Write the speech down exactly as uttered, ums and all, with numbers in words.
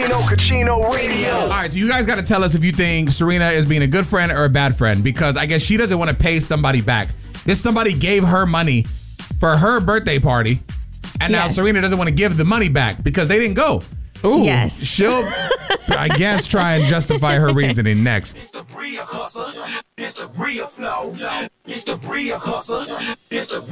Chino Cucino Radio. All right, so you guys got to tell us if you think Serena is being a good friend or a bad friend, because I guess she doesn't want to pay somebody back. This somebody gave her money for her birthday party, and now Yes. Serena doesn't want to give the money back because they didn't go. Ooh. Yes. She'll, I guess, try and justify her reasoning next. It's the Bria hustle. It's the Bria flow. It's the Bria hustle. It's the